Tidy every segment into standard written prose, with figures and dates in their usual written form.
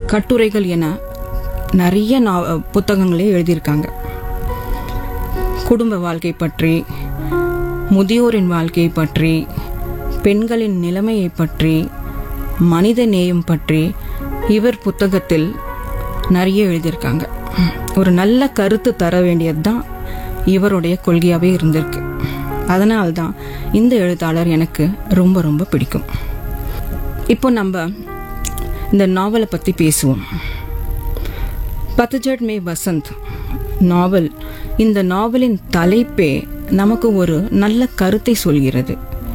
கட்டுரைகள் என நிறைய புத்தகங்களே எழுதியிருக்காங்க. குடும்ப வாழ்க்கை பற்றி, முதியோரின் வாழ்க்கையை பற்றி, பெண்களின் நிலைமையை பற்றி, மனித நேயம் பற்றி இவர் புத்தகத்தில் நிறைய எழுதியிருக்காங்க. ஒரு நல்ல கருத்து தர வேண்டியது தான் இவருடைய கொள்கையாகவே இருந்திருக்கு. அதனால்தான் இந்த எழுத்தாளர் எனக்கு ரொம்ப ரொம்ப பிடிக்கும். இப்போ நம்ம இந்த நாவலை பற்றி பேசுவோம். பத்ஜட் மே வசந்த் நாவல், இந்த நாவலின் தலைப்பே நமக்கு ஒரு நல்ல கருத்தை சொல்கிறது.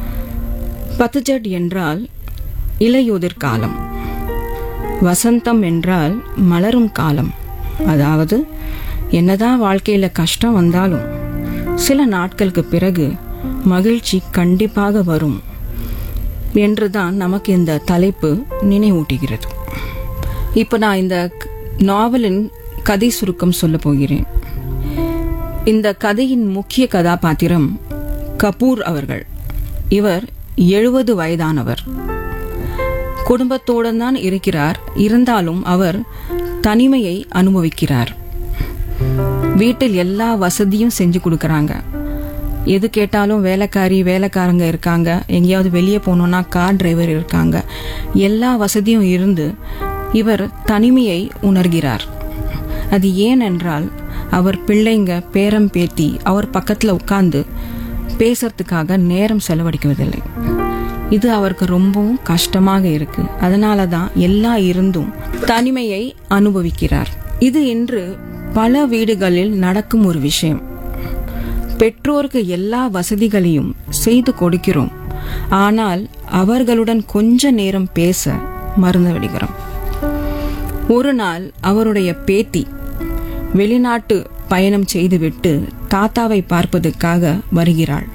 பத்ஜட் என்றால் இலையுதிர் காலம், வசந்தம் என்றால் மலரும் காலம். அதாவது என்னதான் வாழ்க்கையில கஷ்டம் வந்தாலும் சில நாட்களுக்கு பிறகு மகிழ்ச்சி கண்டிப்பாக வரும் என்றுதான் நமக்கு இந்த தலைப்பு நினைவூட்டுகிறது. இப்போ நான் இந்த நாவலின் கதை சுருக்கம் சொல்ல போகிறேன். இந்த கதையின் முக்கிய கதாபாத்திரம் கபூர் அவர்கள். இவர் 70 வயதானவர். குடும்பத்தோடு தான் இருக்கிறார். இருந்தாலும் அவர் தனிமையை அனுபவிக்கிறார். வீட்டில் எல்லா வசதியும் செஞ்சு கொடுக்கறாங்க. எது கேட்டாலும் வேலைக்காரங்க இருக்காங்க. எங்கேயாவது வெளியே போனோம்னா கார் டிரைவர் இருக்காங்க. எல்லா வசதியும் இருந்து இவர் தனிமையை உணர்கிறார். அது ஏனென்றால் அவர் பிள்ளைங்க, பேரம் பேத்தி அவர் பக்கத்துல உட்கார்ந்து பேசுறதுக்காக நேரம் செலவழிக்குவதில்லை. இது அவருக்கு ரொம்பவும் கஷ்டமாக இருக்கு. அதனாலதான் எல்லா இருந்தும் தனிமையை அனுபவிக்கிறார். இது இன்று பல வீடுகளில் நடக்கும் ஒரு விஷயம். பெற்றோருக்கு எல்லா வசதிகளையும் செய்து கொடுக்கிறோம், ஆனால் அவர்களுடன் கொஞ்ச நேரம் பேச மறந்து விடுகிறோம். ஒரு நாள் அவருடைய பேத்தி வெளிநாட்டு பயணம் செய்துவிட்டு தாத்தாவை பார்ப்பதற்காக வருகிறாள்.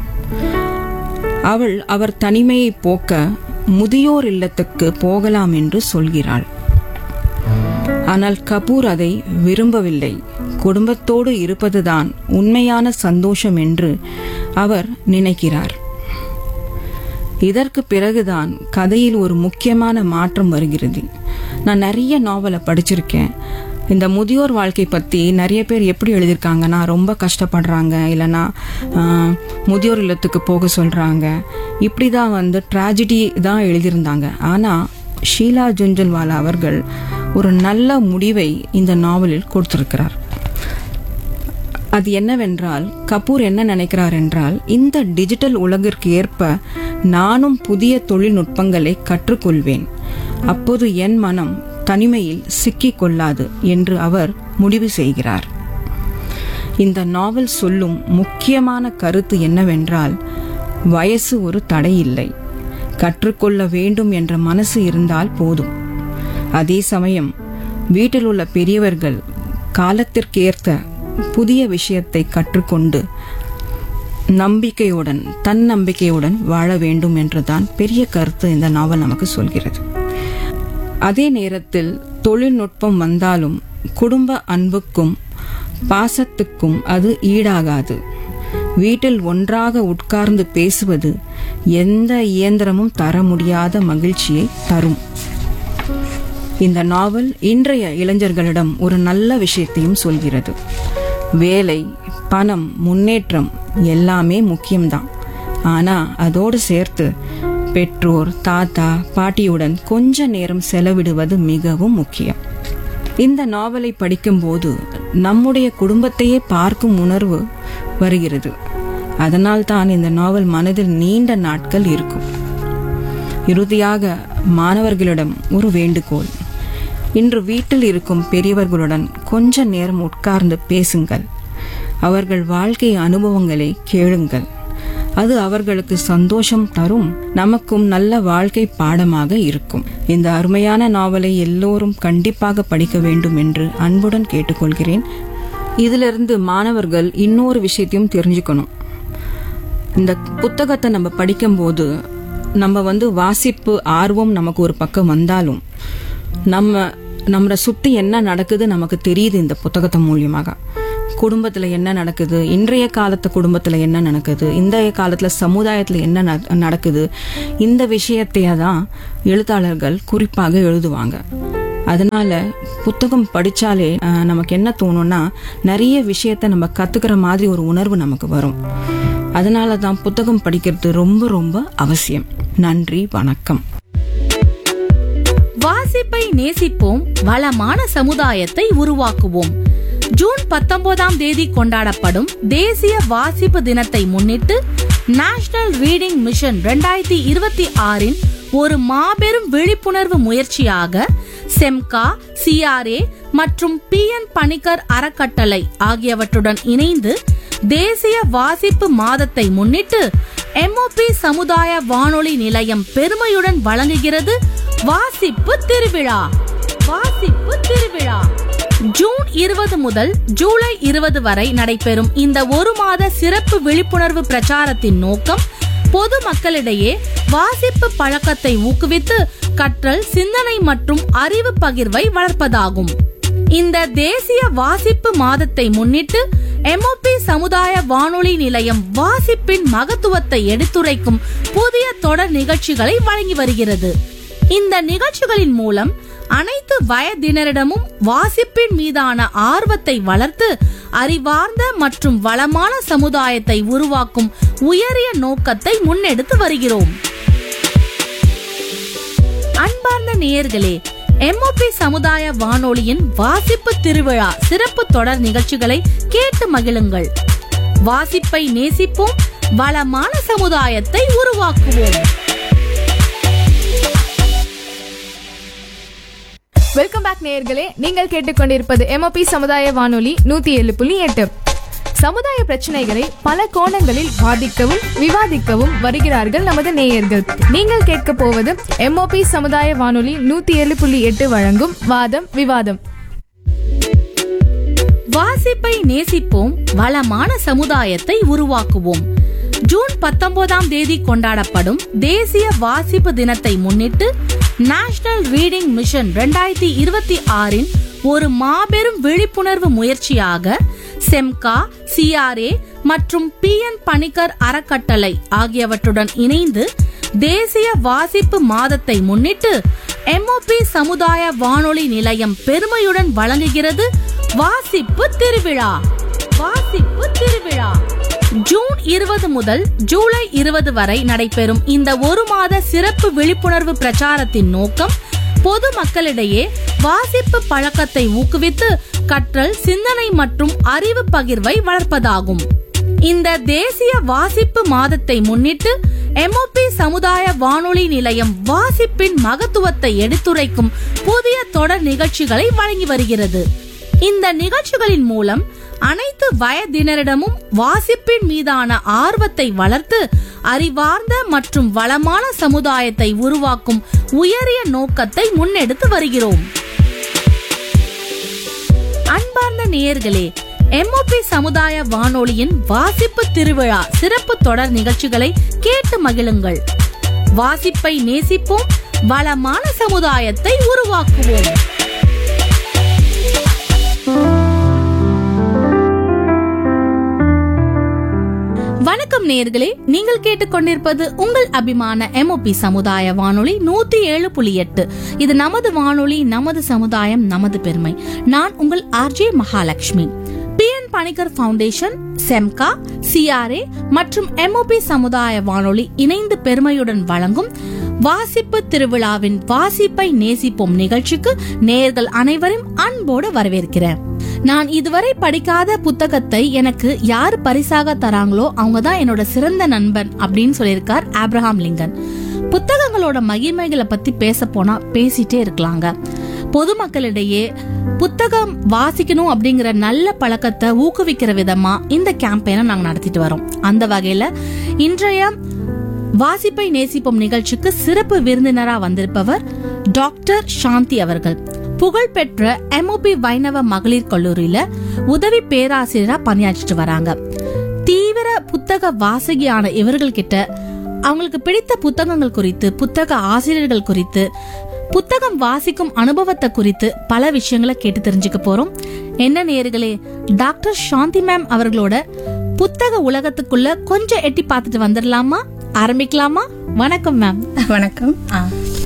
அவர் தனிமையை போக்க முதியோர் இல்லத்துக்கு போகலாம் என்று சொல்கிறாள். ஆனால் கபூர் அதை விரும்பவில்லை. குடும்பத்தோடு இருப்பதுதான் உண்மையான சந்தோஷம் என்று அவர் நினைக்கிறார். இதற்கு பிறகுதான் கதையில் ஒரு முக்கியமான மாற்றம் வருகிறது. நான் நிறைய நாவலை படிச்சிருக்கேன். இந்த முதியோர் வாழ்க்கை பற்றி நிறைய பேர் எப்படி எழுதியிருக்காங்கன்னா, ரொம்ப கஷ்டப்படுறாங்க, இல்லைன்னா முதியோர் இல்லத்துக்கு போக சொல்கிறாங்க, இப்படி தான் ட்ராஜடி தான் எழுதியிருந்தாங்க. ஆனால் ஷீலா ஜுன்ஜுன்வாலா அவர்கள் ஒரு நல்ல முடிவை இந்த நாவலில் கொடுத்திருக்கிறார். அது என்னவென்றால், கபூர் என்ன நினைக்கிறார் என்றால், இந்த டிஜிட்டல் உலகிற்கு ஏற்ப நானும் புதிய தொழில்நுட்பங்களை கற்றுக்கொள்வேன். அப்போது என் மனம் தனிமையில் சிக்கிக் கொள்ளாது என்று அவர் முடிவு செய்கிறார். இந்த நாவல் சொல்லும் முக்கியமான கருத்து என்னவென்றால், வயசு ஒரு தடை இல்லை. கற்றுக்கொள்ள வேண்டும் என்ற மனசு இருந்தால் போதும். அதே சமயம் வீட்டில் உள்ள பெரியவர்கள் காலத்திற்கேற்ற புதிய விஷயத்தை கற்றுக்கொண்டு நம்பிக்கையுடன், தன்னம்பிக்கையுடன் வாழ வேண்டும் என்றுதான் பெரிய கருத்து இந்த நாவல் நமக்கு சொல்கிறது. அதே நேரத்தில் தொழில்நுட்பம் வந்தாலும் குடும்ப அன்புக்கும் பாசத்துக்கும் அது ஈடாகாது. வீட்டில் ஒன்றாக உட்கார்ந்து பேசுவது எந்த இயந்திரமும் தர முடியாத மகிழ்ச்சியை தரும். இந்த நாவல் இன்றைய இளைஞர்களிடம் ஒரு நல்ல விஷயத்தையும் சொல்கிறது. வேலை, பணம், முன்னேற்றம் எல்லாமே முக்கியம்தான். ஆனா அதோடு சேர்த்து பெற்றோர், தாத்தா, பாட்டியுடன் கொஞ்ச நேரம் செலவிடுவது மிகவும் முக்கியம். இந்த நாவலை படிக்கும்போது நம்முடைய குடும்பத்தையே பார்க்கும் உணர்வு வருகிறது. அதனால் தான் இந்த நாவல் மனதில் நீண்ட நாட்கள் இருக்கும். இறுதியாக மாணவர்களிடம் ஒரு வேண்டுகோள். இன்று வீட்டில் இருக்கும் பெரியவர்களுடன் கொஞ்ச நேரம் உட்கார்ந்து பேசுங்கள். அவர்கள் வாழ்க்கை அனுபவங்களை கேளுங்கள். அது அவர்களுக்கு சந்தோஷம் தரும், நமக்கும் நல்ல வாழ்க்கை பாடமாக இருக்கும். இந்த அருமையான நாவலை எல்லோரும் கண்டிப்பாக படிக்க வேண்டும் என்று அன்புடன் கேட்டுக்கொள்கிறேன். இதிலிருந்து மாணவர்கள் இன்னொரு விஷயத்தையும் தெரிஞ்சுக்கணும். இந்த புத்தகத்தை நம்ம படிக்கும்போது நம்ம வாசிப்பு ஆர்வம் நமக்கு ஒரு பக்கம் வந்தாலும் நம்மளை சுற்றி என்ன நடக்குது நமக்கு தெரியுது. இந்த புத்தகத்தை மூலியமாக குடும்பத்துல என்ன நடக்குது, இன்றைய காலத்து குடும்பத்துல என்ன நடக்குது, இன்றைய காலத்துல சமுதாயத்துல என்ன நடக்குது, இந்த விஷயத்தைய தான் எழுத்தாளர்கள் குறிப்பாக எழுதுவாங்க. அதனால புத்தகம் படிச்சாலே நமக்கு என்ன தோணும்னா நிறைய விஷயத்த நம்ம கத்துக்கிற மாதிரி ஒரு உணர்வு நமக்கு வரும். அதனால தான் புத்தகம் படிக்கிறது ரொம்ப ரொம்ப அவசியம். நன்றி, வணக்கம். வாசிப்பை நேசிப்போம், வளமான சமுதாயத்தை உருவாக்குவோம். ஜூன் 19ஆம் தேதி கொண்டாடப்படும் தேசிய வாசிப்பு தினத்தை முன்னிட்டு நேஷனல் ரீடிங் மிஷன் 2026 ஒரு மாபெரும் விழிப்புணர்வு முயற்சியாக செம்கா, CRA மற்றும் PN பணிக்கர் அறக்கட்டளை ஆகியவற்றுடன் இணைந்து தேசிய வாசிப்பு மாதத்தை முன்னிட்டு MOP சமுதாய வானொலி நிலையம் பெருமையுடன் வழங்குகிறது வாசிப்பு திருவிழா. வாசிப்பு திருவிழா ஜூன் 20 முதல் ஜூலை 20 வரை நடைபெறும் இந்த ஒரு மாத சிறப்பு விழிப்புணர்வு பிரச்சாரத்தின் நோக்கம் பொது மக்களிடையே வாசிப்பு பழக்கத்தை ஊக்குவித்து கற்றல், சிந்தனை மற்றும் அறிவு பகிர்வை வளர்ப்பதாகும். இந்த தேசிய வாசிப்பு மாதத்தை முன்னிட்டு MOP சமுதாய வானொலி நிலையம் வாசிப்பின் மகத்துவத்தை எடுத்துரைக்கும் புதிய தொடர் நிகழ்ச்சிகளை வழங்கி வருகிறது. இந்த நிகழ்ச்சிகளின் மூலம் அனைத்து வயதினரிடமும் வாசிப்பின் மீதான ஆர்வத்தை வளர்த்து அறிவார்ந்த மற்றும் வளமான சமுதாயத்தை உருவாக்கும் உயரிய நோக்கத்தை முன்னெடுத்து வருகிறோம். அன்பார்ந்த நேயர்களே, MOP சமுதாய வானொலியின் வாசிப்பு திருவிழா சிறப்பு தொடர் நிகழ்ச்சிகளை கேட்டு மகிழுங்கள். வாசிப்பை நேசிப்போம், வளமான சமுதாயத்தை உருவாக்குவோம். வெல்கம் பேக் நேயர்களே, நீங்கள் கேட்டுக்கொண்டிருப்பது MOP சமுதாய வானொலி 107.8. சமுதாய பிரச்சனைகளை பல கோணங்களில் வாதிக்கவும் விவாதிக்கவும் வருகிறார்கள் நமது நேயர்கள். நீங்கள் கேட்க போவது MOP சமுதாய வானொலி 107.8 வழங்கும் வாதம் விவாதம். வாசிப்பை நேசிப்போம், வளமான சமுதாயத்தை உருவாக்குவோம். ஜூன் 19ஆம் தேதி கொண்டாடப்படும் தேசிய வாசிப்பு தினத்தை முன்னிட்டு நேஷனல் ரீடிங் மிஷன் 2026 ஒரு மாபெரும் விழிப்புணர்வு முயற்சியாக செம்கா, CRA மற்றும் PN பணிக்கர் அறக்கட்டளை ஆகியவற்றுடன் இணைந்து தேசிய வாசிப்பு மாதத்தை முன்னிட்டு MOP சமுதாய வானொலி நிலையம் பெருமையுடன் வழங்குகிறது வாசிப்பு திருவிழா. வாசிப்பு திருவிழா ஜூன் 20 முதல் ஜூலை 20 வரை நடைபெறும் இந்த ஒரு மாத சிறப்பு விழிப்புணர்வு பிரச்சாரத்தின் நோக்கம் பொது மக்களிடையே வாசிப்பு பழக்கத்தை ஊக்குவித்து கற்றல், சிந்தனை மற்றும் அறிவு பகிர்வை வளர்ப்பதாகும். இந்த தேசிய வாசிப்பு மாதத்தை முன்னிட்டு MOP சமுதாய வானொலி நிலையம் வாசிப்பின் மகத்துவத்தை எடுத்துரைக்கும் புதிய தொடர் நிகழ்ச்சிகளை வழங்கி வருகிறது. இந்த நிகழ்ச்சிகளின் மூலம் அனைத்து வயதினரிடமும் வாசிப்பின் மீதான ஆர்வத்தை வளர்த்து அறிவார்ந்த மற்றும் வளமான சமுதாயத்தை உருவாக்கும் உயரிய நோக்கத்தை முன்னெடுத்து வருகிறோம். அன்பார்ந்த நேயர்களே, MOP சமுதாய வானொலியின் வாசிப்பு திருவிழா சிறப்பு தொடர் நிகழ்ச்சிகளை கேட்டு மகிழுங்கள். வாசிப்பை நேசிப்போம், வளமான சமுதாயத்தை உருவாக்குவோம். வணக்கம் நேயர்களே, நீங்கள் கேட்டுக்கொண்டிருப்பது உங்கள் அபிமான MOP சமுதாய வானொலி 107.8. இது நமது வானொலி, நமது சமுதாயம், நமது பெருமை. நான் உங்கள் RJ Mahalakshmi. PN Panicker foundation, செம்கா, CRA மற்றும் MOP சமுதாய வானொலி இணைந்து பெருமையுடன் வழங்கும் வாசிப்பு திருவிழாவின் வாசிப்பை நேசிப்போம் நிகழ்ச்சிக்கு நேயர்கள் அனைவரும் அன்போடு வரவேற்கிறேன். நான் இதுவரை படிக்காத புத்தகத்தை எனக்கு யாரு பரிசாக தராங்களோ அவங்க தான் என்னோட சிறந்த நண்பன் அப்படின்னு சொல்லியிருக்கார் ஆப்ரஹாம் லிங்கன். புத்தகங்களோட மகிமைகளை பத்தி பேச போனா பேசிட்டே இருக்கலாங்க. பொதுமக்களிடையே புத்தகம் வாசிக்கணும் அப்படிங்கிற நல்ல பழக்கத்தை ஊக்குவிக்கிற விதமா இந்த கேம்பெயினை நாங்க நடத்திட்டு வரோம். அந்த வகையில இன்றைய வாசிப்பை நேசிப்போம் நிகழ்ச்சிக்கு சிறப்பு விருந்தினரா வந்திருப்பவர் டாக்டர் சாந்தி அவர்கள். புகழ்பெற்ற MOP வைணவ மகளிர் கல்லூரியில உதவி பேராசிரியரா பணியாற்றிட்டு வராங்க. தீவிர புத்தக வாசகியான இவர்கள் கிட்ட அவங்களுக்கு பிடித்த புத்தகங்கள் குறித்து, புத்தக ஆசிரியர்கள் குறித்து, புத்தகம் வாசிக்கும் அனுபவத்தை குறித்து பல விஷயங்களை கேட்டு தெரிஞ்சுக்க போறோம். என்ன நேயர்களே, டாக்டர் சாந்தி மேம் அவர்களோட புத்தக உலகத்துக்குள்ள கொஞ்சம் எட்டி பார்த்துட்டு வந்துடலாமா? ஆரம்பிக்கலாமா? வணக்கம் மேம். வணக்கம்.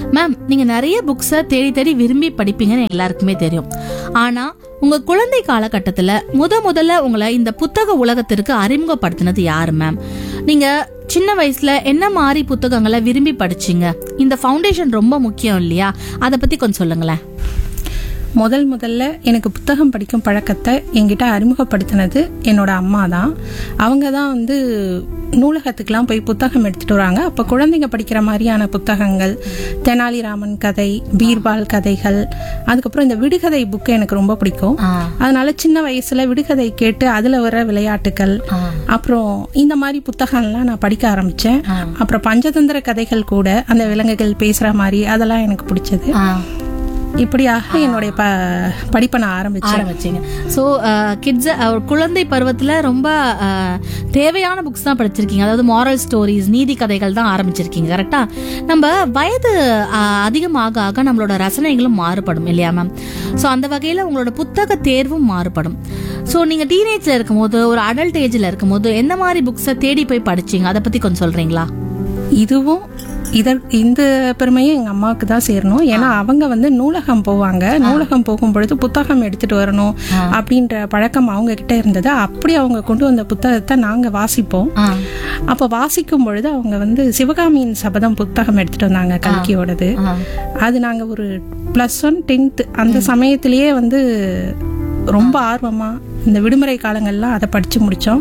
மேம், நீங்க நிறைய புக்ஸை தேடி தேடி விரும்பி படிப்பீங்கன்னு எல்லாருக்குமே தெரியும். ஆனா உங்க குழந்தை காலகட்டத்துல முதல்ல உங்களை இந்த புத்தக உலகத்திற்கு அறிமுகப்படுத்தினது யாரு மேம்? நீங்க சின்ன வயசுல என்ன மாதிரி புத்தகங்களை விரும்பி படிச்சீங்க? இந்த ஃபவுண்டேஷன் ரொம்ப முக்கியம் இல்லையா? அதை பத்தி கொஞ்சம் சொல்லுங்களேன். முதல்ல எனக்கு புத்தகம் படிக்கும் பழக்கத்தை என்கிட்ட அறிமுகப்படுத்தினது என்னோட அம்மா தான். அவங்க தான் வந்து நூலகத்துக்கெலாம் போய் புத்தகம் எடுத்துகிட்டு வராங்க. அப்போ குழந்தைங்க படிக்கிற மாதிரியான புத்தகங்கள், தெனாலிராமன் கதை, பீர்பால் கதைகள், அதுக்கப்புறம் இந்த விடுகதை புக்கு எனக்கு ரொம்ப பிடிக்கும். அதனால சின்ன வயசுல விடுகதை கேட்டு அதில் வர விளையாட்டுகள், அப்புறம் இந்த மாதிரி புத்தகம்லாம் நான் படிக்க ஆரம்பித்தேன். அப்புறம் பஞ்சதந்திர கதைகள் கூட, அந்த விலங்குகள் பேசுகிற மாதிரி, அதெல்லாம் எனக்கு பிடிச்சது. இப்படியாக என்னுடைய படிப்பை நான் ஆரம்பிச்சேன். ஸோ கிட்ஸ் குழந்தை பருவத்தில் ரொம்ப தேவையான புக்ஸ் தான் படிச்சிருக்கீங்க. அதாவது மாரல் ஸ்டோரிஸ், நீதி கதைகள் தான் ஆரம்பிச்சிருக்கீங்க. கரெக்டா? நம்ம வயது அதிகமாக ஆக நம்மளோட ரசனைகளும் மாறுபடும் இல்லையா மேம்? ஸோ அந்த வகையில் உங்களோட புத்தக தேர்வும் மாறுபடும். ஸோ நீங்கள் டீனேஜில் இருக்கும்போது, ஒரு அடல்ட் ஏஜில் இருக்கும்போது எந்த மாதிரி புக்ஸை தேடி போய் படிச்சீங்க? அதை பற்றி கொஞ்சம் சொல்கிறீங்களா? இதுவும் இந்த பெருமையும் எங்க அம்மாவுக்கு தான் சேரணும். ஏன்னா அவங்க வந்து நூலகம் போவாங்க. நூலகம் போகும் பொழுது புத்தகம் எடுத்துட்டு வரணும் அப்படின்ற பழக்கம் அவங்க கிட்ட இருந்தது. அப்படி அவங்க கொண்டு வந்த புத்தகத்தை நாங்க வாசிப்போம். அப்ப வாசிக்கும் பொழுது அவங்க வந்து சிவகாமியின் சபதம் புத்தகம் எடுத்துட்டு வந்தாங்க, கல்கியோடது. அது நாங்க ஒரு +1 10th அந்த சமயத்திலேயே வந்து ரொம்ப ஆர்வமா இந்த விடுமுறை காலங்கள்லாம் அதை படிச்சு முடிச்சோம்.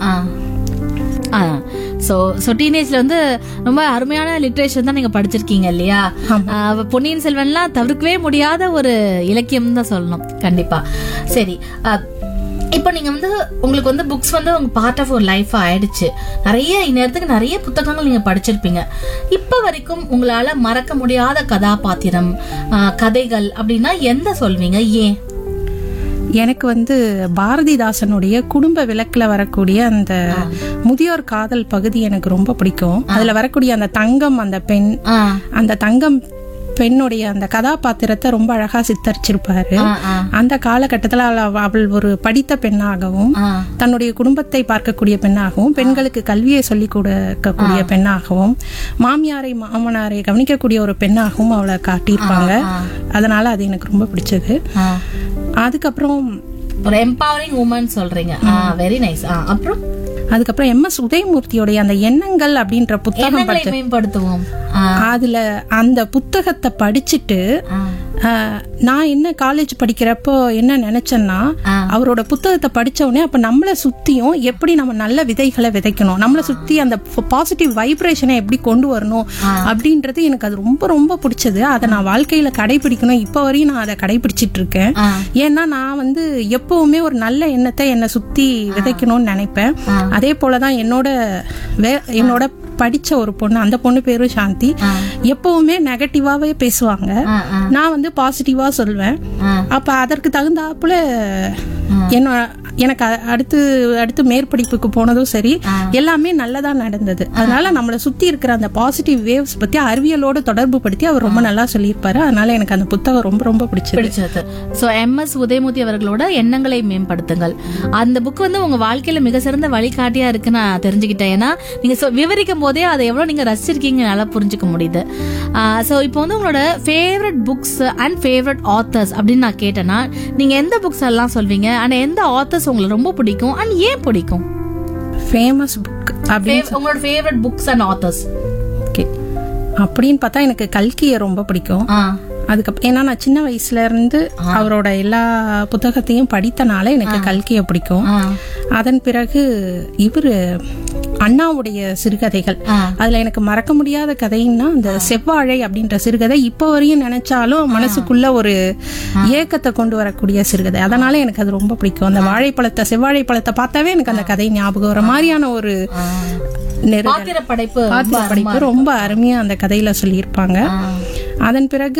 ஸோ டீனேஜ்ல வந்து ரொம்ப அருமையான லிட்ரேச்சர் தான் நீங்க படிச்சிருக்கீங்க இல்லையா? பொன்னியின் செல்வன்லாம் தவிர்க்கவே முடியாத ஒரு இலக்கியம் தான் சொல்லணும் கண்டிப்பா. சரி, இப்போ நீங்க வந்து உங்களுக்கு வந்து புக்ஸ் வந்து உங்க பார்ட் ஆஃப் ஒரு லைஃப் ஆயிடுச்சு. நிறைய இந்நேரத்துக்கு நிறைய புத்தகங்கள் நீங்க படிச்சிருப்பீங்க. இப்ப வரைக்கும் உங்களால மறக்க முடியாத கதாபாத்திரம், கதைகள் அப்படின்னா எந்த சொல்வீங்க? ஏன்? எனக்கு வந்து பாரதிதாசனுடைய குடும்ப விளக்குல வரக்கூடிய அந்த முதியோர் காதல் பகுதி எனக்கு ரொம்ப பிடிக்கும். அதுல வரக்கூடிய அந்த தங்கம், அந்த பெண், அந்த தங்கம் பெண்ணுடைய அந்த கதாபாத்திரத்தை ரொம்ப அழகா சித்தரிச்சிருப்பாரு. அந்த காலகட்டத்துல அவள் ஒரு படித்த பெண்ணாகவும், தன்னுடைய குடும்பத்தை பார்க்கக்கூடிய பெண்ணாகவும், பெண்களுக்கு கல்வியை சொல்லிக் கொடுக்கக்கூடிய பெண்ணாகவும், மாமியாரை மாமனாரை கவனிக்கக்கூடிய ஒரு பெண்ணாகவும் அவளை காட்டியிருப்பாங்க. அதனால அது எனக்கு ரொம்ப பிடிச்சது. அதுக்கப்புறம் ஒரு எம்பவரிங் வுமன் சொல்றீங்க. Very nice. அப்புறம் அதுக்கப்புறம் MS உதயமூர்த்தியோடைய அந்த எண்ணங்கள் அப்படின்ற புத்தகம் மேம்படுத்துவோம். அதுல அந்த புத்தகத்தை படிச்சுட்டு நான் என்ன காலேஜ் படிக்கிறப்போ என்ன நினைச்சேன்னா, அவரோட புத்தகத்தை படிச்ச உடனே அப்ப நம்மளை சுத்தியும் எப்படி நம்ம நல்ல விதைகளை விதைக்கணும், நம்மளை சுத்தி அந்த பாசிட்டிவ் வைப்ரேஷனை எப்படி கொண்டு வரணும் அப்படின்றது எனக்கு அது ரொம்ப ரொம்ப பிடிச்சது. அதை நான் வாழ்க்கையில கடைபிடிக்கணும். இப்ப வரையும் நான் அதை கடைபிடிச்சிட்டு இருக்கேன். ஏன்னா நான் வந்து எப்பவுமே ஒரு நல்ல எண்ணத்தை என்னை சுத்தி விதைக்கணும்னு நினைப்பேன். அதே போலதான் என்னோட படிச்ச ஒரு பொண்ணு, அந்த பொண்ணு பேரும் சாந்தி, எப்பவுமே நெகட்டிவாவே பேசுவாங்க. நான் வந்து பாசிட்டிவா சொல்வேன். அப்ப அதற்கு தகுந்தாப்புல எனக்கு அடுத்து மேற்படிப்புக்கு போனதும் சரி, எல்லாமே நல்லதா நடந்தது. அதனால நம்மளை சுத்தி இருக்கிற அந்த பாசிட்டிவ் வேவ்ஸ் பத்தி அறிவியலோட தொடர்பு படுத்தி அவர் ரொம்ப நல்லா சொல்லியிருப்பாரு. அதனால எனக்கு அந்த புத்தகம் ரொம்ப ரொம்ப பிடிச்சது. சோ MS உதயமூர்த்தி அவர்களோட எண்ணங்களை மேம்படுத்துங்கள் அந்த புக் வந்து உங்க வாழ்க்கையில மிக சிறந்த வழிகாட்டியா இருக்கு நான் தெரிஞ்சுக்கிட்டேன். ஏன்னா நீங்க விவரிக்கும் போதே அதை எவ்வளவு நீங்க ரசிச்சிருக்கீங்க நல்லா புரிஞ்சுக்க முடியுது. சோ இப்போ வந்து உங்களோட favourite books and favourite authors அப்படின்னு நான் கேட்டேன்னா நீங்க எந்த புக்ஸ் எல்லாம் சொல்வீங்க? ஆனா எந்த ஆத்தர்ஸ் உங்களுக்கு ரொம்ப பிடிக்கும் அண்ட் ஏன் பிடிக்கும்? ஃபேமஸ் புக் உங்களோட ஃபேவரட் புக்ஸ் அண்ட் ஆத்தர்ஸ் அப்படின்னு பார்த்தா எனக்கு கல்கியை ரொம்ப பிடிக்கும். அதுக்கப்புறம் ஏன்னா நான் சின்ன வயசுல இருந்து அவரோட எல்லா புத்தகத்தையும் படித்தனால எனக்கு கல்கியை பிடிக்கும். அதன் பிறகு இவரு அண்ணாவுடைய சிறுகதைகள், அதுல எனக்கு மறக்க முடியாத கதைன்னா அந்த செவ்வாழை அப்படின்ற சிறுகதை இப்ப வரையும் நினைச்சாலும் மனசுக்குள்ள ஒரு ஏக்கத்தை கொண்டு வரக்கூடிய சிறுகதை. அதனால எனக்கு அது ரொம்ப பிடிக்கும். அந்த செவ்வாழை பழத்தை பார்த்தாவே எனக்கு அந்த கதை ஞாபகம் வர மாதிரியான ஒரு பாத்திரப்படைப்பு ரொம்ப அருமையா அந்த கதையில சொல்லியிருப்பாங்க. அதன் பிறகு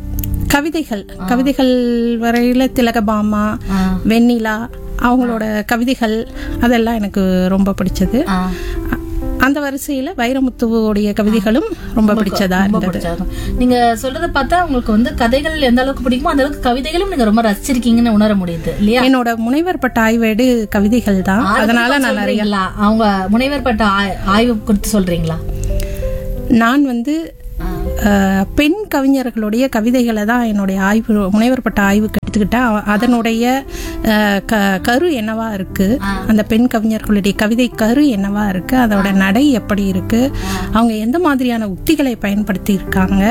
கவிதைகள் வரையில திலகபாமா, வெண்ணிலா அவங்களோட கவிதைகள் அதெல்லாம் எனக்கு ரொம்ப பிடிச்சது. அந்த வரிசையில வைரமுத்துவோடைய கவிதைகளும் ரொம்ப பிடிச்சதா இருந்தது. நீங்க சொல்றத பார்த்தா உங்களுக்கு வந்து கதைகள் எந்த அளவுக்கு பிடிக்குமோ அந்த அளவுக்கு கவிதைகளும் நீங்க ரொம்ப ரசிச்சிருக்கீங்கன்னு உணர முடியுது இல்லையா? என்னோட முனைவர் பட்ட ஆய்வேடு கவிதைகள் தான். அதனால நான் நிறைய அவங்க முனைவர் பட்ட ஆய்வு குறித்து சொல்றீங்களா? நான் வந்து பெண் கவிஞர்களுடைய கவிதைகளை தான் என்னுடைய ஆய்வு, முனைவர் பட்ட ஆய்வுக்கு எடுத்துக்கிட்டேன். அதனுடைய கரு என்னவா இருக்கு, அந்த பெண் கவிஞர்களுடைய கவிதை கரு என்னவா இருக்கு, அதோட நடை எப்படி இருக்கு, அவங்க எந்த மாதிரியான உத்திகளை பயன்படுத்தி இருக்காங்க,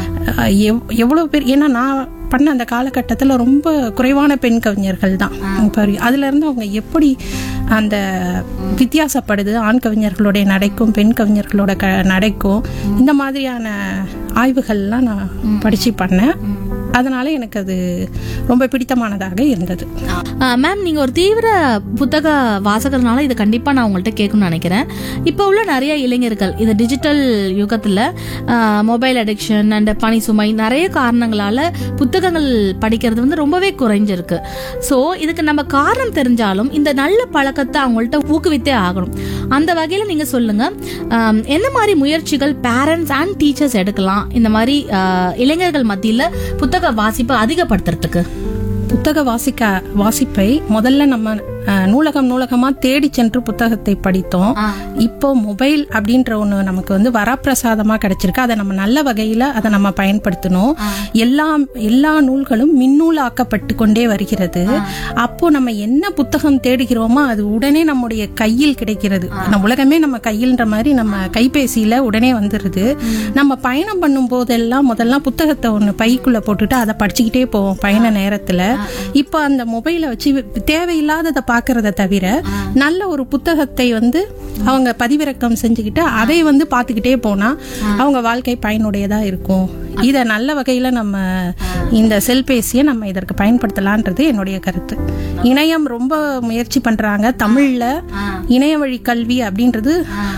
எவ்வளவு பேர். ஏன்னா நான் பண்ண அந்த காலகட்டத்தில் ரொம்ப குறைவான பெண் கவிஞர்கள் தான். அதுல இருந்து அவங்க எப்படி அந்த வித்தியாசப்படுது ஆண் கவிஞர்களுடைய நடைக்கும் பெண் கவிஞர்களோட நடைக்கும், இந்த மாதிரியான ஆய்வுகள்லாம் நான் படிச்சு பண்ணேன். அதனால எனக்கு அது ரொம்ப பிடித்தமானதாக இருந்தது. மேம், நீங்க ஒரு தீவிர புத்தக வாசகர்னால இதை கண்டிப்பா நான் உங்கள்கிட்ட கேட்கணும்னு நினைக்கிறேன். இப்போ உள்ள நிறைய இளைஞர்கள் இந்த டிஜிட்டல் யுகத்துல மொபைல் அடிக்ஷன் அண்ட் பணி சுமை நிறைய காரணங்களால புத்தகங்கள் படிக்கிறது வந்து ரொம்பவே குறைஞ்சிருக்கு. ஸோ இதுக்கு நம்ம காரணம் தெரிஞ்சாலும் இந்த நல்ல பழக்கத்தை அவங்கள்ட்ட ஊக்குவித்தே ஆகணும். அந்த வகையில நீங்க சொல்லுங்க, என்ன மாதிரி முயற்சிகள் பேரண்ட்ஸ் அண்ட் டீச்சர்ஸ் எடுக்கலாம் இந்த மாதிரி இளைஞர்கள் மத்தியில புத்தக வாசிப்பை அதிகப்படுத்துறதுக்கு? புத்தக வாசிப்பை முதல்ல நம்ம நூலகமா தேடி சென்று புத்தகத்தை படித்தோம். இப்போ மொபைல் அப்படின்ற ஒண்ணு நமக்கு வந்து வரப்பிரசாதமா கிடைச்சிருக்கு. அதை நம்ம நல்ல வகையில அதை நம்ம பயன்படுத்தணும். எல்லா நூல்களும் மின்னூல் ஆக்கப்பட்டு கொண்டே வருகிறது. அப்போ நம்ம என்ன புத்தகம் தேடுகிறோமோ அது உடனே நம்முடைய கையில் கிடைக்கிறது. உலகமே நம்ம கையில்ன்ற மாதிரி நம்ம கைபேசியில உடனே வந்துருது. நம்ம பயணம் பண்ணும் போதெல்லாம் முதல்லாம் புத்தகத்தை ஒண்ணு பைக்குள்ள போட்டுட்டு அதை படிச்சுக்கிட்டே போவோம் பயண நேரத்துல. இப்ப அந்த மொபைலை வச்சு தேவையில்லாததை பாக்குறத தவிர நல்ல ஒரு புத்தகத்தை வந்து அவங்க பதிவிறக்கம் செஞ்சுக்கிட்டு அதை வந்து பார்த்துக்கிட்டே போனா அவங்க வாழ்க்கை பயனுடையதா இருக்கும். இதை நல்ல வகையில நம்ம இந்த செல்பேசியை நம்ம இதற்கு பயன்படுத்தலான்றது என்னுடைய கருத்து. இணையம் ரொம்ப முயற்சி பண்றாங்க. தமிழ்ல இணைய வழி கல்வி அப்படின்றது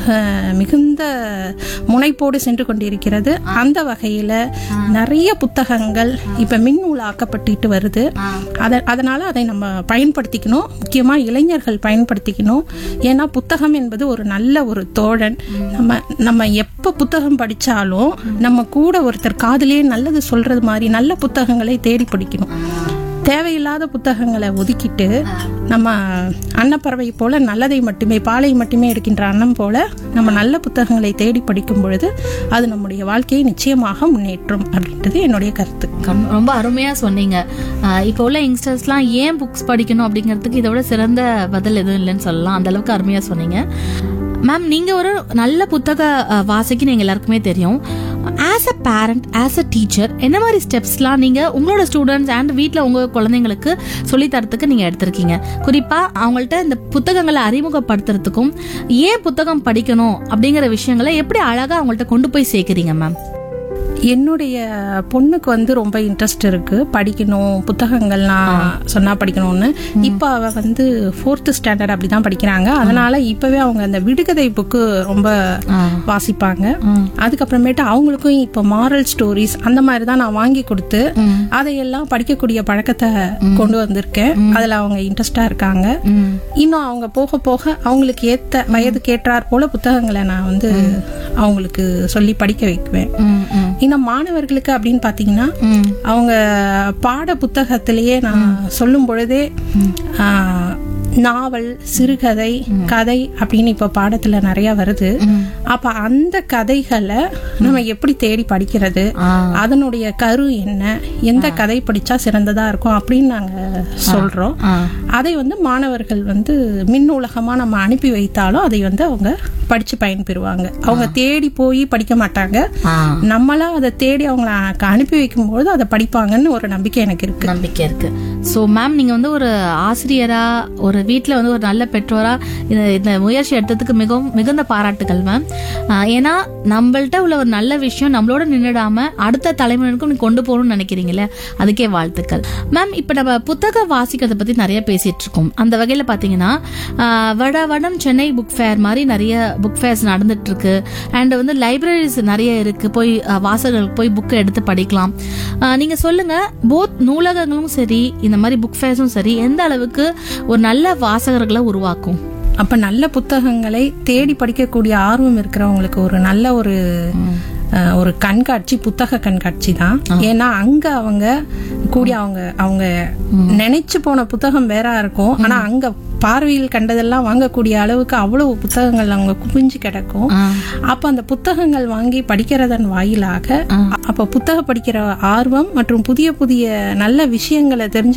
மிகுந்த முனைப்போடு சென்று கொண்டிருக்கிறது. அந்த வகையில நிறைய புத்தகங்கள் இப்ப மின்னூல் ஆக்கப்பட்டு வருது. அதனால அதை நம்ம பயன்படுத்திக்கணும். முக்கியமா இளைஞர்கள் பயன்படுத்திக்கணும். ஏன்னா புத்தகம் என்பது ஒரு நல்ல ஒரு தோழன். நம்ம எப்ப புத்தகம் படிச்சாலும் நம்ம கூட ஒருத்தர் காதுலயே நல்லது சொல்றது மாதிரி நல்ல புத்தகங்களை தேடி படிக்கணும். தேவையில்லாத புத்தகங்களை ஒதுக்கிட்டு நம்ம அன்னப்பறவை போல நல்லதை மட்டுமே, பாலை மட்டுமே எடுக்கின்ற அன்னம் போல நம்ம நல்ல புத்தகங்களை தேடி படிக்கும் பொழுது அது நம்முடைய வாழ்க்கையை நிச்சயமாக முன்னேற்றும் அப்படின்றது என்னுடைய கருத்து. ரொம்ப அருமையா சொன்னீங்க. இப்போ உள்ள யங்ஸ்டர்ஸ்லாம் ஏன் புக்ஸ் படிக்கணும் அப்படிங்கிறதுக்கு இதை விட சிறந்த பதில் எதுவும் இல்லைன்னு சொல்லலாம். அந்த அளவுக்கு அருமையா சொன்னீங்க. மேம், நீங்க ஒரு நல்ல புத்தக வாசிக்கு நீங்க எல்லாருக்குமே தெரியும். As a parent, as a teacher, என்ன மாதிரி ஸ்டெப்ஸ்லாம் நீங்க உங்களோட ஸ்டூடெண்ட்ஸ் அண்ட் வீட்டில் உங்க குழந்தைங்களுக்கு சொல்லி தரத்துக்கு நீங்க எடுத்திருக்கீங்க? குறிப்பா அவங்கள்ட்ட இந்த புத்தகங்களை அறிமுகப்படுத்துறதுக்கும் ஏன் புத்தகம் படிக்கணும் அப்படிங்கிற விஷயங்களை எப்படி அழகா அவங்கள்ட்ட கொண்டு போய் சேர்க்கிறீங்க மேம்? என்னுடைய பொண்ணுக்கு வந்து ரொம்ப இன்ட்ரெஸ்ட் இருக்கு, படிக்கணும், புத்தகங்கள் நான் சொன்னா படிக்கணும்னு. இப்ப அவ வந்து 4th ஸ்டாண்டர்ட் அப்படிதான் படிக்கிறாங்க. அதனால இப்பவே அவங்க அந்த விடுகதை புக்கு ரொம்ப வாசிப்பாங்க. அதுக்கப்புறமேட்டு அவங்களுக்கும் இப்ப மாரல் ஸ்டோரிஸ் அந்த மாதிரிதான் நான் வாங்கி கொடுத்து அதையெல்லாம் படிக்கக்கூடிய பழக்கத்தை கொண்டு வந்திருக்கேன். அதுல அவங்க இன்ட்ரெஸ்டா இருக்காங்க. இன்னும் அவங்க போக போக அவங்களுக்கு ஏத்த வயதுக்கு ஏற்றாற் போல புத்தகங்களை நான் வந்து அவங்களுக்கு சொல்லி படிக்க வைக்குவேன். இன்னும் மாணவர்களுக்கு அப்படின்னு பாத்தீங்கன்னா அவங்க பாட புத்தகத்திலேயே நான் சொல்லும் பொழுதே நாவல், சிறுகதை, கதை அப்படின்னு இப்ப பாடத்துல நிறைய வருது. அப்ப அந்த கதைகளை நம்ம எப்படி தேடி படிக்கிறது, அதனுடைய கரு என்ன, எந்த கதை படிச்சா சிறந்ததா இருக்கும் அப்படின்னு நாங்க சொல்றோம். அதை வந்து மாணவர்கள் வந்து மின் நூலகமா நம்ம அனுப்பி வைத்தாலும் அதை வந்து அவங்க படிச்சு பயன்பெறுவாங்க. அவங்க தேடி போய் படிக்க மாட்டாங்க. நம்மளா அதை தேடி அவங்களை அனுப்பி வைக்கும்போது அதை படிப்பாங்கன்னு ஒரு நம்பிக்கை எனக்கு இருக்கு. ஸோ மேம், நீங்க வந்து ஒரு ஆசிரியரா, ஒரு வீட்டில் வந்து ஒரு நல்ல பெற்றோரா இந்த முயற்சி எடுத்ததுக்கு மிகுந்த பாராட்டுகள் மேம். ஏன்னா நம்மள்ட்ட உள்ள ஒரு நல்ல விஷயம் நம்மளோட நின்றுடாம அடுத்த தலைமுறைக்கும் நீங்க கொண்டு போகணும்னு நினைக்கிறீங்களே, அதுக்கே வாழ்த்துக்கள் மேம். இப்ப நம்ம புத்தக வாசிக்கிறத பத்தி நிறைய பேசிட்டு இருக்கோம். அந்த வகையில பாத்தீங்கன்னா வடம் சென்னை புக் ஃபேர் மாதிரி நிறைய புக் ஃபேர்ஸ் நடந்துட்டு இருக்கு. அண்ட் வந்து லைப்ரரிஸ் நிறைய இருக்கு, போய் வாசகர்களுக்கு போய் புக்கை எடுத்து படிக்கலாம். நீங்க சொல்லுங்க, போத் நூலகங்களும் சரி இந்த மாதிரி புக் ஃபேர்ஸும் சரி எந்த அளவுக்கு ஒரு நல்ல வாசகர்களை உருவாக்கும்? அப்ப நல்ல புத்தகங்களை தேடி படிக்கக்கூடிய ஆர்வம் இருக்கிறவங்களுக்கு ஒரு நல்ல ஒரு கண்காட்சி, புத்தக கண்காட்சி தான். ஏன்னா அங்க அவங்க கூடிய அவங்க நினைச்சு போன புத்தகம் வேற இருக்கும். ஆனா அங்க பார்வையில் கண்டதெல்லாம் வாங்கக்கூடிய அளவுக்கு அவ்வளவு புத்தகங்கள் அவங்க குவிஞ்சு கிடக்கும். அப்ப அந்த புத்தகங்கள் வாங்கி படிக்கிறதன் வாயிலாக அப்ப புத்தகம் படிக்கிற ஆர்வம் மற்றும் புதிய புதிய நல்ல விஷயங்களை தெரிஞ்சு